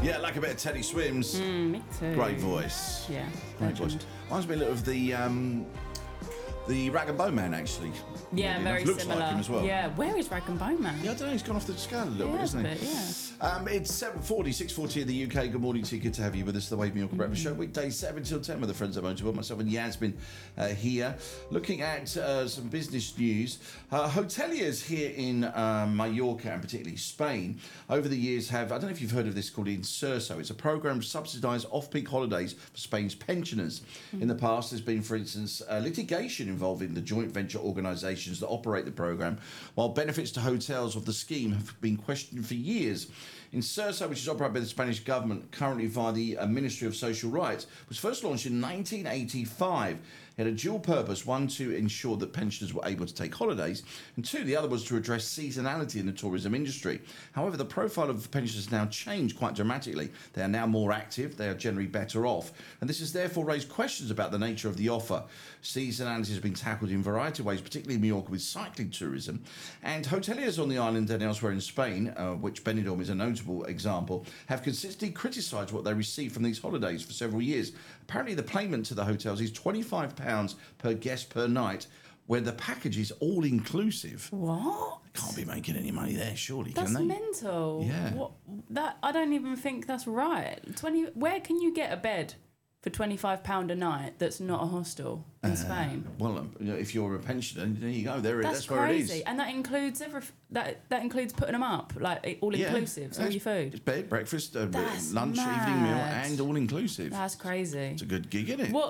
Yeah, like a bit of Teddy Swims. Me too. Great voice. Yeah. Great voice. Reminds me a little of the Rag and Bone Man, actually. Yeah, Weirdly very enough. Looks similar. like him as well. Yeah, where is Rag and Bone Man? Yeah, I don't know. He's gone off the scale a little bit, hasn't he? It's 7:40, 6:40 in the UK. Good morning to you. Good to have you with us. The Wave Me York Breakfast Show. Weekdays 7 till 10 with the friends of Motorsport. Myself and Yasmin here. Looking at some business news. Hoteliers here in Mallorca and particularly Spain over the years have, I don't know if you've heard of this, called Inserso. It's a program to subsidise off-peak holidays for Spain's pensioners. In the past, there's been, for instance, litigation involving the joint venture organisations that operate the programme, while benefits to hotels of the scheme have been questioned for years. Inserso, which is operated by the Spanish government currently via the Ministry of Social Rights, was first launched in 1985. It had a dual purpose: one, to ensure that pensioners were able to take holidays, and two, the other was to address seasonality in the tourism industry. However, the profile of pensioners has now changed quite dramatically. They are now more active, they are generally better off, and this has therefore raised questions about the nature of the offer. Seasonality has been tackled in a variety of ways, particularly in Mallorca with cycling tourism, and hoteliers on the island and elsewhere in Spain, which Benidorm is a notable example, have consistently criticised what they receive from these holidays for several years. Apparently, the payment to the hotels is £25 per guest per night, where the package is all inclusive. What? Can't be making any money there, surely, That's can they? mental. Yeah. What, that I don't even think that's right. Where can you get a bed for £25 a night that's not a hostel in Spain? Well, if you're a pensioner, there you go. That's crazy. where it is. And that includes that includes putting them up, like all inclusive, so all your food. It's bed, breakfast, That's lunch, mad. evening meal, and all inclusive. That's crazy. It's a good gig, isn't it?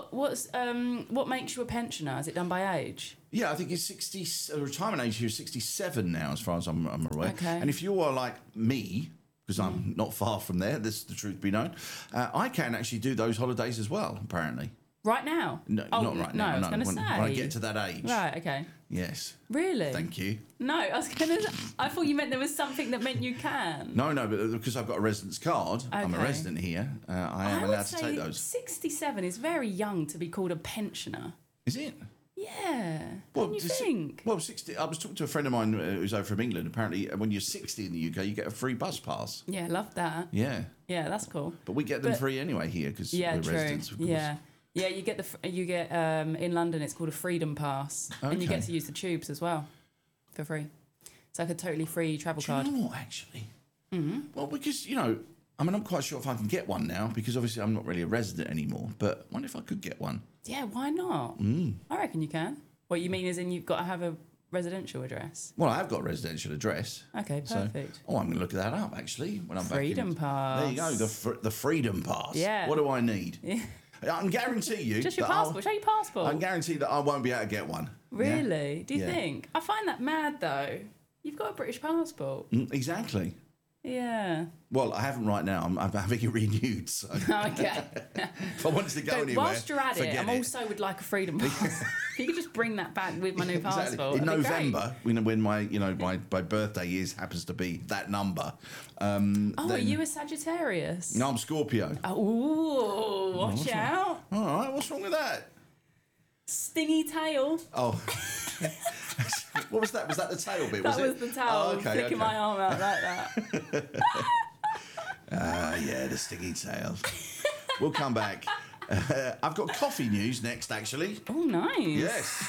What makes you a pensioner? Is it done by age? Yeah, I think it's 60. Retirement age here is 67 now, as far as I'm aware. Okay. And if you are like me, because I'm not far from there, this is the truth be known, I can actually do those holidays as well, apparently. Right now? No, not right now. No, I was going to say. When I get to that age. Right, okay. Yes. Really? Thank you. No, I thought you meant there was something that meant you can. No, but because I've got a residence card, I'm a Okay. resident here, I am allowed to take those. 67 is very young to be called a pensioner. Is it? Yeah. Don't you think? Well, 60. I was talking to a friend of mine who's over from England. Apparently, when you're 60 in the UK, you get a free bus pass. Yeah, love that. Yeah. Yeah, that's cool. But we get them free anyway here because Yeah, we're true. residents, of course. Yeah. Yeah, you get in London it's called a freedom pass, and you Okay. get to use the tubes as well for free. It's like a totally free travel card. Do you know what, actually? Mm-hmm. Well, because, I'm not quite sure if I can get one now because obviously I'm not really a resident anymore, but I wonder if I could get one. Yeah, why not? I reckon you can. What you mean is you've got to have a residential address. Well, I have got a residential address. Okay, perfect. I'm going to look that up, actually, when I'm Freedom back in. pass. There you go, the Freedom Pass. Yeah. What do I need? Yeah. I can guarantee you... Just your that passport. Show your passport. I can guarantee that I won't be able to get one. Really? Yeah? Do you Yeah. think? I find that mad, though. You've got a British passport. Exactly. Yeah. Well, I haven't right now. I'm having it renewed, so... Okay. If I wanted to go anywhere, whilst you're at it, forget I also would like a freedom pass. If you could just bring that back with my new passport. Exactly. In that'd be great. November, when my birthday happens to be that number. Are you a Sagittarius? No, I'm Scorpio. Ooh, watch out. All right, what's wrong with that? Stingy tail. Oh. What was that? Was that the tail bit? That was the tail. Oh, okay, Flicking my arm out like that. Yeah, the stingy tail. We'll come back. I've got coffee news next, actually. Oh, nice. Yes.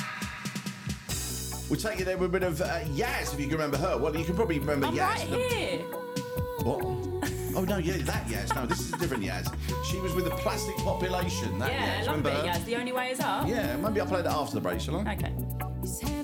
We'll take you there with a bit of Yaz, if you can remember her. Well, you can probably remember I'm Yaz. right here. What? Oh, no, yeah, that Yaz. No, this is a different Yaz. She was with the Plastic Population. That Yeah, Yaz. love a Remember bit, her? yes. The only way is up. Yeah, maybe I'll play that after the break, shall I? Okay.